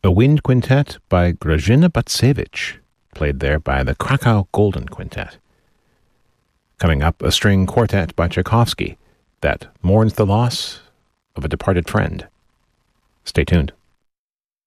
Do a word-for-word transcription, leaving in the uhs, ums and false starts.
A wind quintet by Grażyna Bacewicz, played there by the Krakow Golden Quintet. Coming up, a string quartet by Tchaikovsky that mourns the loss of a departed friend. Stay tuned.